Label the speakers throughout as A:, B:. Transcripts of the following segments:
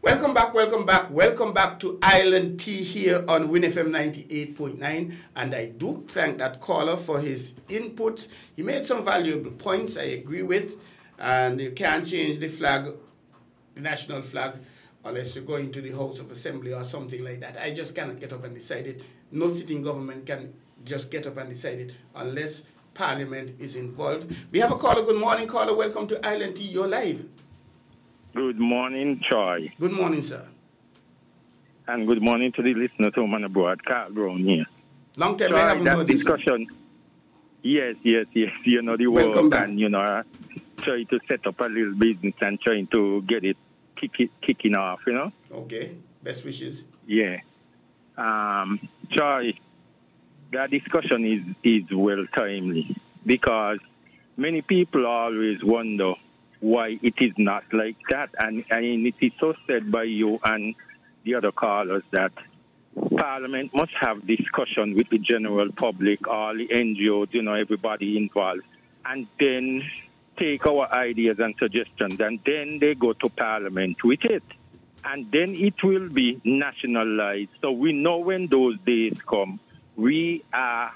A: Welcome back to Island Tea here on Win FM 98.9. And I do thank that caller for his input. He made some valuable points I agree with. And you can't change the flag, the national flag, unless you're going to the House of Assembly or something like that. I just cannot get up and decide it. No sitting government can just get up and decide it unless Parliament is involved. We have a caller. Good morning, caller. Welcome to Island Tea. You're live.
B: Good morning, Troy.
A: Good morning, sir.
B: And good morning to the listeners home and abroad. Carl Brown here.
A: Long time
B: Troy,
A: I haven't
B: that
A: heard
B: discussion. Yes. You know the
A: Welcome
B: work
A: back.
B: and, try to set up a little business and trying to get it kicking off,
A: Okay. Best wishes.
B: Yeah. Troy, that discussion is well timely because many people always wonder why it is not like that. And it is so said by you and the other callers that Parliament must have discussion with the general public, all the NGOs, everybody involved, and then take our ideas and suggestions, and then they go to Parliament with it. And then it will be nationalized. So we know when those days come, we are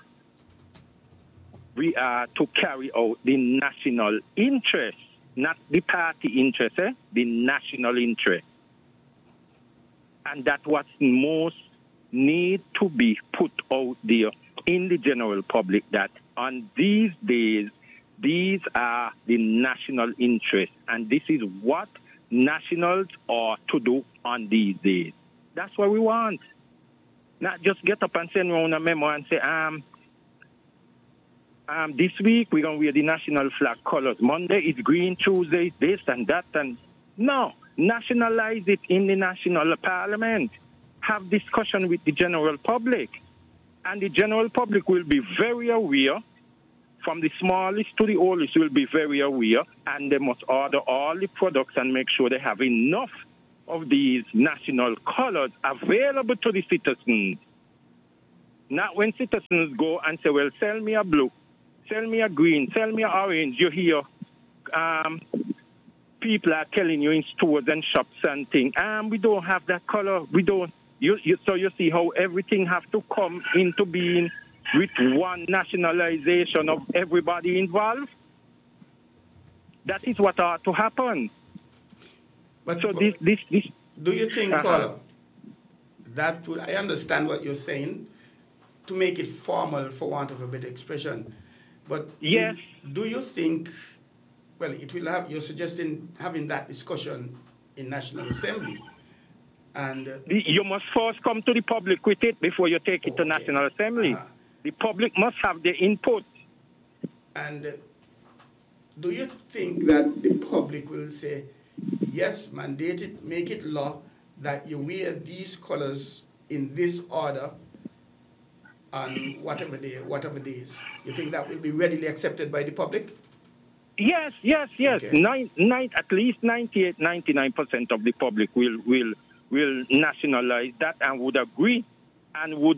B: to carry out the national interest, not the party interest, the national interest. And that's what most need to be put out there in the general public, that on these days, these are the national interests. And this is what nationals are to do on these days. That's what we want. Not just get up and send around a memo and say, this week we're going to wear the national flag colors. Monday is green, Tuesday is this and that. And no, nationalize it in the national parliament. Have discussion with the general public. And the general public will be very aware, from the smallest to the oldest will be very aware, and they must order all the products and make sure they have enough of these national colors available to the citizens. Not when citizens go and say, well, sell me a blue, sell me a green, sell me an orange. You hear people are telling you in stores and shops and things, we don't have that color. We don't. So you see how everything has to come into being with one nationalization of everybody involved. That is what ought to happen.
A: Do you think, caller, that would, I understand what you're saying, to make it formal, for want of a better expression, but
B: yes,
A: do you think, well, it will have, you're suggesting having that discussion in National Assembly, and
B: you must first come to the public with it before you take it to National Assembly. The public must have the input.
A: And do you think that the public will say, yes, mandate it, make it law that you wear these colors in this order on whatever days? You think that will be readily accepted by the public?
B: Yes. Okay. At least 98, 99% of the public will nationalize that and would agree and would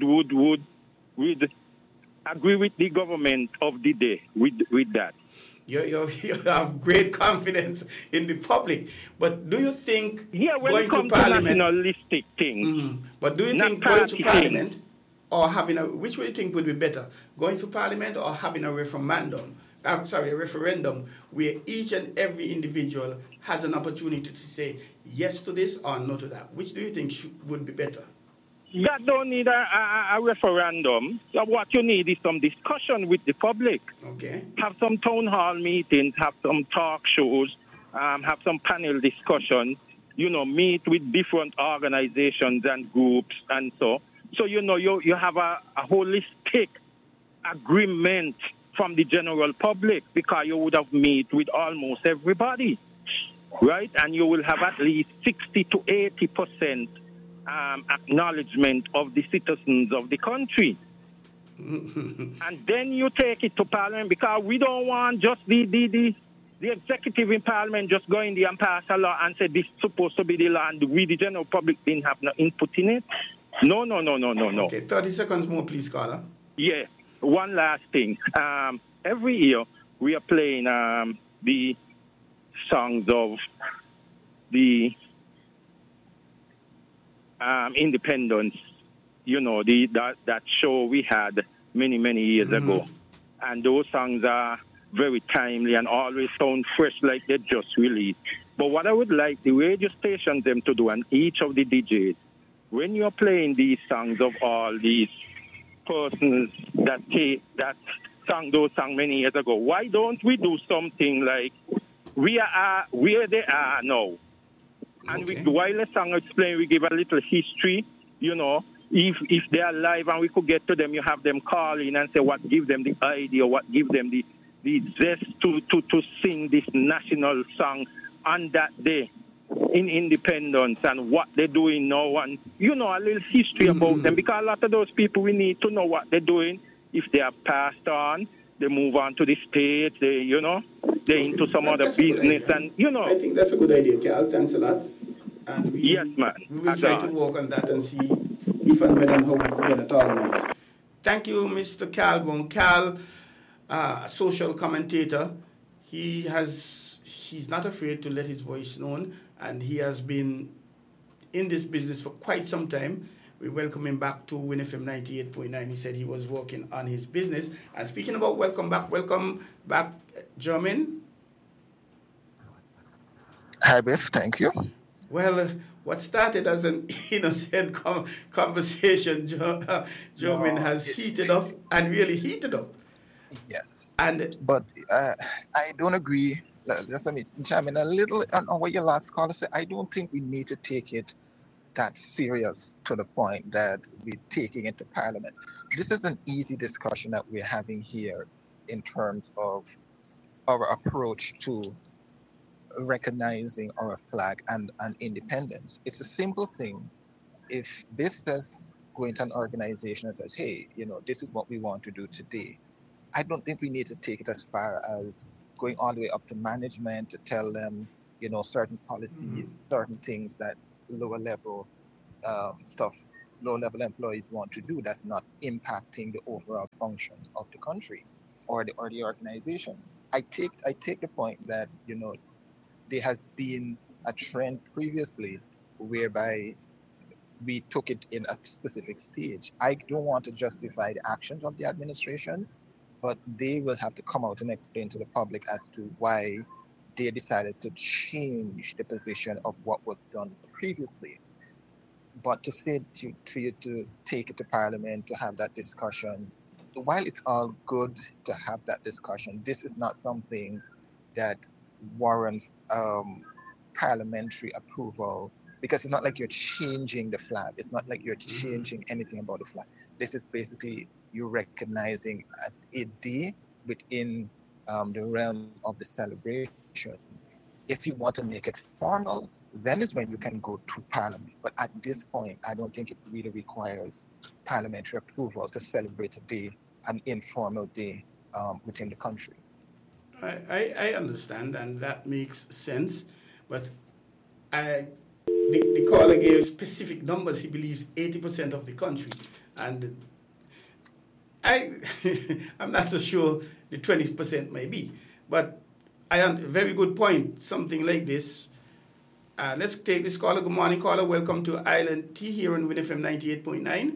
B: agree with the government of the day with that.
A: You have great confidence in the public, but do you think
B: when
A: going
B: it comes
A: to Parliament,
B: nationalistic things,
A: but do you think going to Parliament or having which way you think would be better, going to Parliament or having a referendum where each and every individual has an opportunity to say yes to this or no to that? Which do you think would be better?
B: That don't need a referendum. So what you need is some discussion with the public.
A: Okay.
B: Have some town hall meetings, have some talk shows, have some panel discussions, meet with different organizations and groups and so. So, you have a holistic agreement from the general public, because you would have met with almost everybody, right? And you will have at least 60 to 80% acknowledgement of the citizens of the country. And then you take it to Parliament, because we don't want just the executive in Parliament just go in there and pass a law and say this is supposed to be the law, and we, the general public, didn't have no input in it. No.
A: Okay, 30 seconds more, please, caller.
B: Yeah, one last thing. Every year we are playing the songs of the Independence, that show we had many years ago. And those songs are very timely and always sound fresh like they just released. But what I would like the radio stations them to do, and each of the DJs, when you're playing these songs of all these persons that sang those songs many years ago, why don't we do something like we are where they are now? And while the song explain, we give a little history, if they are live and we could get to them, you have them call in and say what give them the idea, what give them the zest to sing this national song on that day in independence and what they're doing now, and a little history about them, because a lot of those people, we need to know what they're doing. If they have passed on, they move on to the States, they're into some other business, and
A: I think that's a good idea, Cal. Thanks a lot. And
B: yes, man.
A: We will try to work on that and see if and when and how we can get it organized. Thank you, Mr. Cal Bong. Cal, a social commentator, he's not afraid to let his voice known, and he has been in this business for quite some time. We welcome him back to WinFM 98.9. He said he was working on his business. And speaking about welcome back, Jermaine.
C: Hi, Biff. Thank you.
A: Well, what started as an innocent conversation, Jermaine, has heated up and really heated up.
C: Yes.
A: But
C: I don't agree. Let me chime in a little on what your last caller said. I don't think we need to take it that serious to the point that we're taking it to Parliament. This is an easy discussion that we're having here in terms of our approach to recognizing our flag and independence. It's a simple thing. If this says going to an organization and says, hey, this is what we want to do today, I don't think we need to take it as far as going all the way up to management to tell them, certain policies, certain things that lower level employees want to do that's not impacting the overall function of the country or the organization. I take the point that there has been a trend previously whereby we took it in a specific stage. I don't want to justify the actions of the administration, but they will have to come out and explain to the public as to why they decided to change the position of what was done previously. But to say to you to take it to Parliament, to have that discussion, while it's all good to have that discussion, this is not something that warrants parliamentary approval, because it's not like you're changing the flag. It's not like you're changing anything about the flag. This is basically you recognizing a day within the realm of the celebration. If you want to make it formal, then is when you can go to Parliament. But at this point, I don't think it really requires parliamentary approval to celebrate a day, an informal day within the country.
A: I understand, and that makes sense. But the caller gave specific numbers. He believes 80% of the country. And I'm not so sure the 20% may be. But very good point. Something like this. Let's take this caller. Good morning, caller. Welcome to Island Tea here on WinFM 98.9.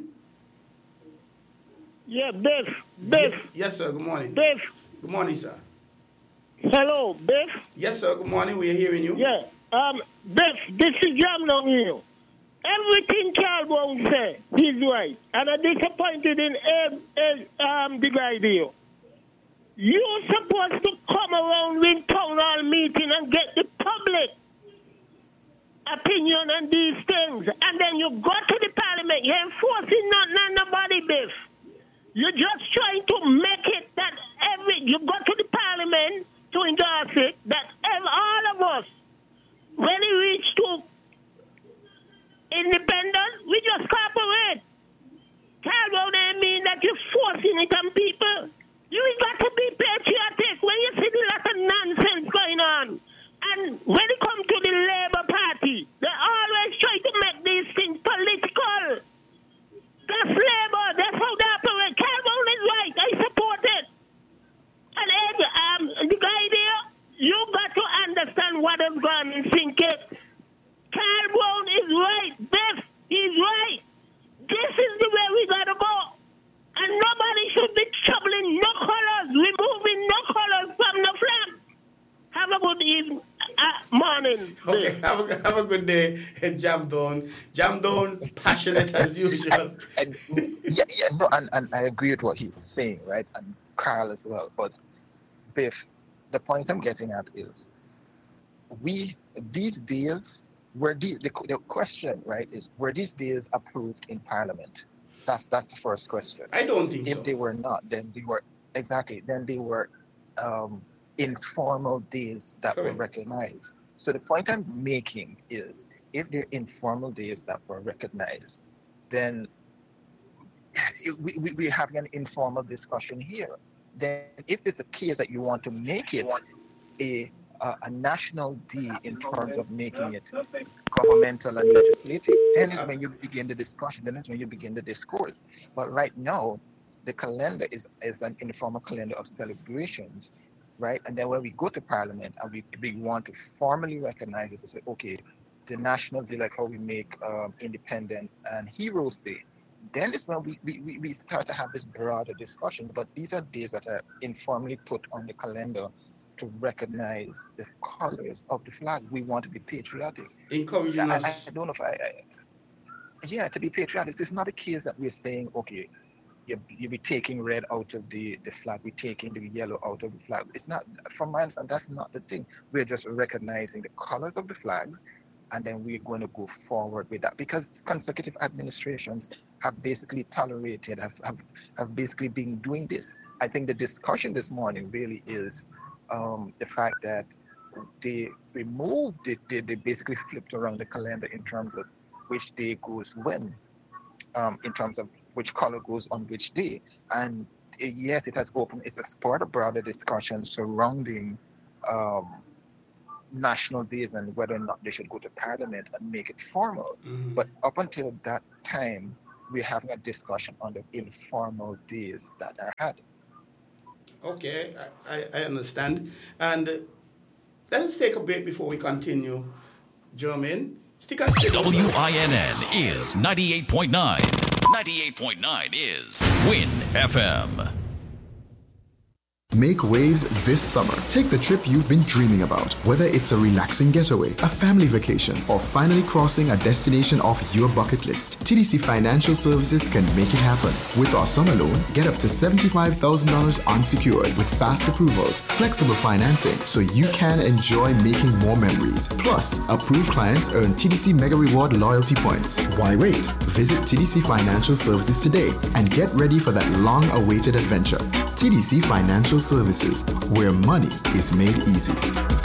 D: Yeah, Biff.
A: Yes, sir. Good morning.
D: Biff.
A: Good morning, sir.
D: Hello, Biff.
A: Yes, sir. Good morning. We are hearing you.
D: Yeah. Biff, this is Jam down here. Everything Carl Bong said, he's right. And I'm disappointed in the guy there. You're supposed to come around with town hall meeting and get the public opinion on these things. And then you go to the Parliament. You're enforcing nothing on nobody, Biff. You're just trying to make it that you go to the Parliament to endorse it, that all of us, when we reach to independence, we just cooperate. Carl, they mean that you're forcing it on people. You got to be patriotic when you see a lot of nonsense going on. And when it comes to the Labour Party, they always try to make these things political. That's Labour. That's how they operate. Carl is right. I support it. And the guy there, you got to understand what the
A: Okay, have a good day, Jam Down. Jam Down, passionate as usual.
C: And I agree with what he's saying, right? And Carl as well. But Biff, the point I'm getting at is these days the question, right, is were these days approved in Parliament? That's the first question.
A: I don't think so.
C: If they were not, then they were informal days that
A: Correct.
C: were recognized. So the point I'm making is if they're informal days that were recognized, then we're having an informal discussion here. Then if it's a case that you want to make it a national day in terms of making it governmental and legislative, then is when you begin the discussion, then is when you begin the discourse. But right now, the calendar is an informal calendar of celebrations, right? And then when we go to Parliament and we want to formally recognize this and say, okay, the National Day, like how we make Independence and Heroes Day, then is when we start to have this broader discussion. But these are days that are informally put on the calendar to recognize the colors of the flag. We want to be patriotic.
A: Encouraging us.
C: I don't know if to be patriotic. It's not a case that we're saying, okay, you'll be taking red out of the flag, we're taking the yellow out of the flag. It's not, from my understanding, that's not the thing. We're just recognizing the colors of the flags, and then we're going to go forward with that, because consecutive administrations have basically tolerated, have basically been doing this. I think the discussion this morning really is the fact that they removed it, they basically flipped around the calendar in terms of which day goes when, in terms of which color goes on which day. And yes, it has opened, it's a part of broader discussion surrounding national days and whether or not they should go to Parliament and make it formal.
A: Mm-hmm.
C: But up until that time, we're having a discussion on the informal days that are had.
A: Okay, I understand. And let's take a break before we continue. Jermaine, stick us.
E: WINN is 98.9. 98.9 is Win FM.
F: Make waves this summer. Take the trip you've been dreaming about. Whether it's a relaxing getaway, a family vacation, or finally crossing a destination off your bucket list, TDC Financial Services can make it happen. With our summer loan, get up to $75,000 unsecured with fast approvals, flexible financing, so you can enjoy making more memories. Plus, approved clients earn TDC Mega Reward loyalty points. Why wait? Visit TDC Financial Services today and get ready for that long-awaited adventure. TDC Financial Services, where money is made easy.